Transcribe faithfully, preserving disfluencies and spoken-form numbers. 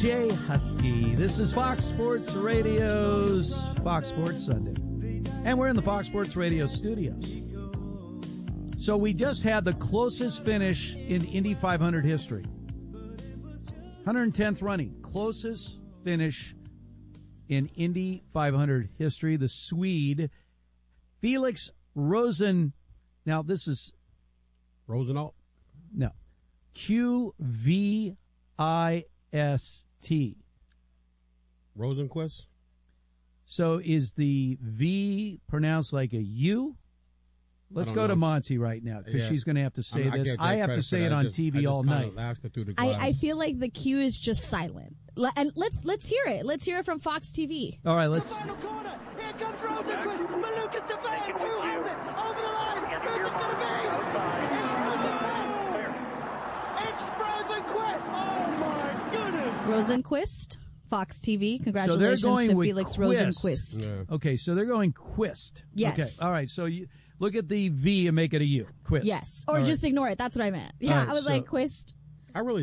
Jay Husky. This is Fox Sports Radio's Fox Sports Sunday. And we're in the Fox Sports Radio studios. So we just had the closest finish in Indy five hundred history. one hundred tenth running. Closest finish in Indy five hundred history. The Swede, Felix Rosen. Now this is... Rosenau? No. Q V I S T. Rosenquist? So is the V pronounced like a U? Let's go know. to Monty right now, because yeah. she's going to have to say I mean, this. I, I have to say it on just, T V all night. I, I feel like the Q is just silent. And let's let's hear it. Let's hear it from Fox T V. All right, let's. The final corner. Here comes Rosenquist. Malukas defends. Who has it? Over the line. Who's it going to be? It's Rosenquist. It's Rosenquist. Oh, my goodness. Rosenquist, Fox T V. Congratulations so to Felix Quist. Rosenquist. Yeah. Okay, so they're going Quist. Yes. Okay, all right, so you look at the V and make it a U. Quist. Yes, or all just right. ignore it. That's what I meant. Yeah, right, I was so, like, Quist. I really